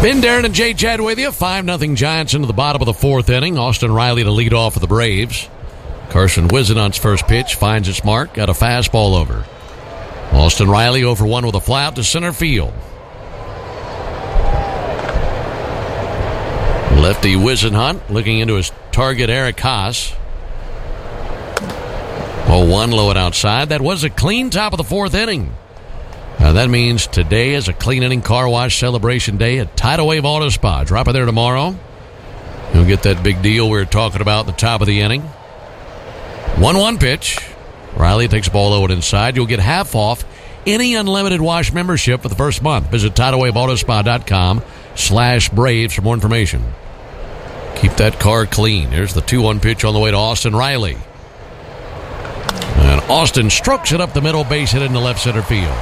Ben Darren and Jay Chad with you. 5-0 Giants into the bottom of the fourth inning. Austin Riley to lead off for the Braves. Carson Whisenhunt's first pitch finds its mark. Got a fastball over. Austin Riley 0 for 1 with a fly out to center field. Lefty Whisenhunt looking into his target, Eric Haas. 0-1 low and outside. That was a clean top of the fourth inning. That means today is a clean inning car wash celebration day at Tidal Wave Auto Spa. Drop in there tomorrow. You'll get that big deal we were talking about at the top of the inning. 1-1 pitch. Riley takes the ball low and inside. You'll get half off any unlimited wash membership for the first month. Visit TidalWaveAutoSpa.com/Braves for more information. Keep that car clean. There's the 2-1 pitch on the way to Austin Riley. And Austin strokes it up the middle, base hit into left center field.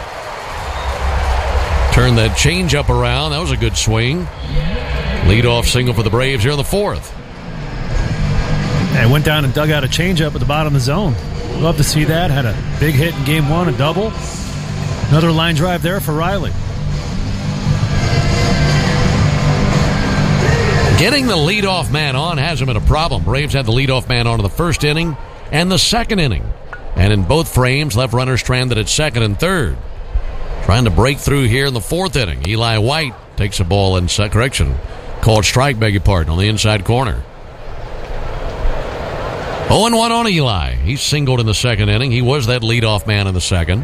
Turn that changeup around. That was a good swing. Leadoff single for the Braves here in the fourth. And went down and dug out a changeup at the bottom of the zone. Love to see that. Had a big hit in game one, a double. Another line drive there for Riley. Getting the leadoff man on hasn't been a problem. Braves had the leadoff man on in the first inning and the second inning. And in both frames, left runners stranded at second and third. Trying to break through here in the fourth inning. Eli White takes a ball in correction. Called strike, beg your pardon, on the inside corner. 0-1 on Eli. He singled in the second inning. He was that leadoff man in the second.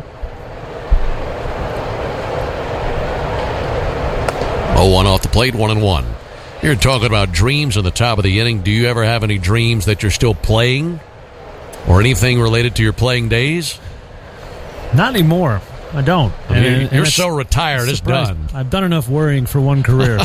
0-1 off the plate, 1-1. You're talking about dreams in the top of the inning. Do you ever have any dreams that you're still playing? Or anything related to your playing days? Not anymore. I don't. I mean, you're so retired, it's done. I've done enough worrying for one career.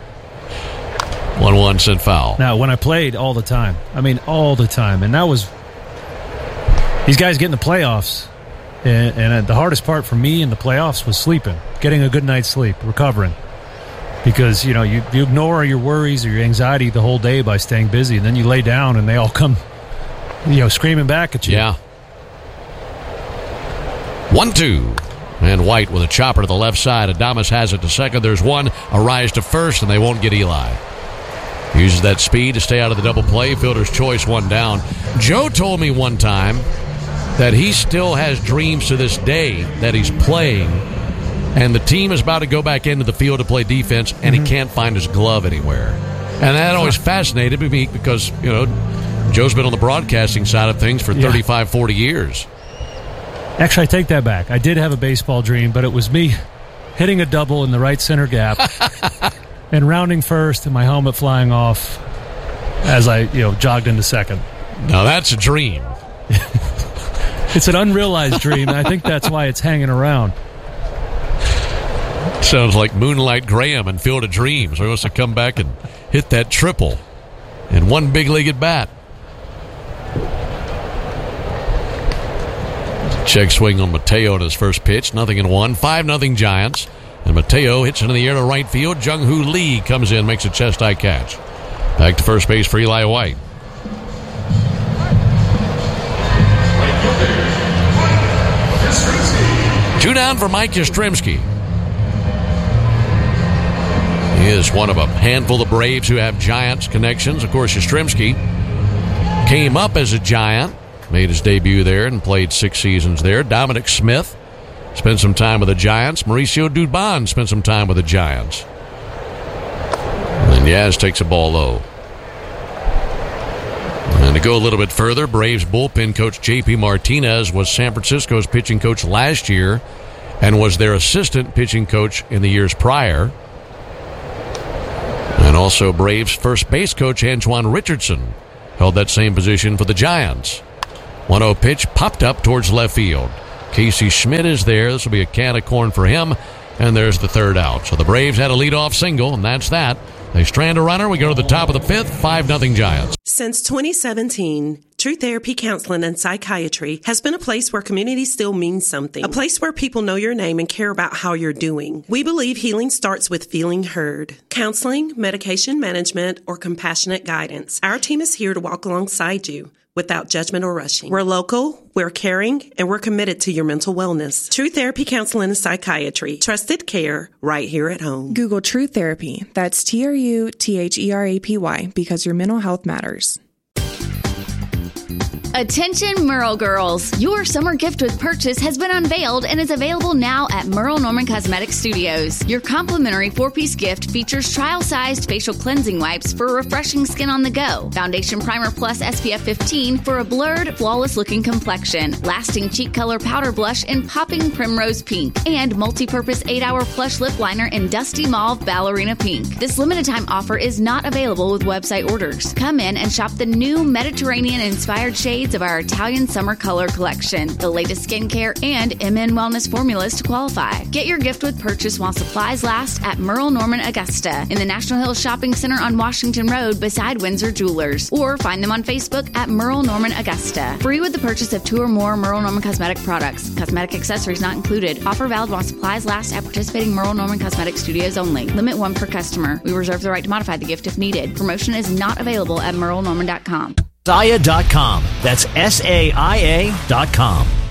1-1 sent foul. Now, when I played all the time, all the time, and that was these guys get in the playoffs, and the hardest part for me in the playoffs was sleeping, getting a good night's sleep, recovering. Because, you ignore your worries or your anxiety the whole day by staying busy, and then you lay down and they all come, screaming back at you. Yeah. 1-2. And White with a chopper to the left side. Adames has it to second. There's one. A rise to first, and they won't get Eli. Uses that speed to stay out of the double play. Fielder's choice, one down. Joe told me one time that he still has dreams to this day that he's playing, and the team is about to go back into the field to play defense, and he can't find his glove anywhere. And that always fascinated me because, Joe's been on the broadcasting side of things for 35, 40 years. Actually, I take that back. I did have a baseball dream, but it was me hitting a double in the right center gap and rounding first and my helmet flying off as I, jogged into second. Now, that's a dream. It's an unrealized dream, and I think that's why it's hanging around. Sounds like Moonlight Graham in Field of Dreams. He wants to come back and hit that triple in one big league at bat. Check swing on Mateo on his first pitch. 0-1. 5-0 Giants. And Mateo hits into the air to right field. Jung-Hoo Lee comes in, makes a chest-high catch. Back to first base for Eli White. Two down for Mike Yastrzemski. He is one of a handful of Braves who have Giants connections. Of course, Yastrzemski came up as a Giant. Made his debut there and played 6 seasons there. Dominic Smith spent some time with the Giants. Mauricio Dubon spent some time with the Giants. And then Yaz takes a ball low. And to go a little bit further, Braves bullpen coach J.P. Martinez was San Francisco's pitching coach last year and was their assistant pitching coach in the years prior. And also Braves first base coach Antoine Richardson held that same position for the Giants. 1-0 pitch popped up towards left field. Casey Schmidt is there. This will be a can of corn for him. And there's the third out. So the Braves had a leadoff single, and that's that. They strand a runner. We go to the top of the fifth. 5-0 Giants. Since 2017, True Therapy Counseling and Psychiatry has been a place where community still means something. A place where people know your name and care about how you're doing. We believe healing starts with feeling heard. Counseling, medication management, or compassionate guidance. Our team is here to walk alongside you without judgment or rushing. We're local, we're caring, and we're committed to your mental wellness. True Therapy Counseling and Psychiatry. Trusted care right here at home. Google True Therapy. That's TRUTHERAPY, because your mental health matters. Attention Merle girls, your summer gift with purchase has been unveiled and is available now at Merle Norman Cosmetic Studios. Your complimentary 4-piece gift features trial-sized facial cleansing wipes for refreshing skin on the go, foundation primer plus SPF 15 for a blurred, flawless-looking complexion, lasting cheek color powder blush in popping primrose pink, and multi-purpose 8-hour plush lip liner in dusty mauve ballerina pink. This limited-time offer is not available with website orders. Come in and shop the new Mediterranean-inspired shades of our Italian summer color collection, the latest skincare and MN wellness formulas to qualify. Get your gift with purchase while supplies last at Merle Norman Augusta in the National Hills Shopping Center on Washington Road beside Windsor Jewelers, or find them on Facebook at Merle Norman Augusta. Free with the purchase of 2 or more Merle Norman cosmetic products. Cosmetic accessories not included. Offer valid while supplies last at participating Merle Norman Cosmetic Studios only. Limit 1 per customer. We reserve the right to modify the gift if needed. Promotion is not available at merlenorman.com. Saia.com. That's SAIA.com.